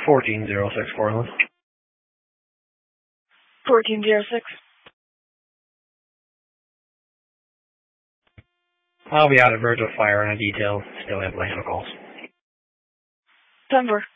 1406 Portland. 1406. I'll be out at verge of fire on a detail. Still have blank calls. 10-4.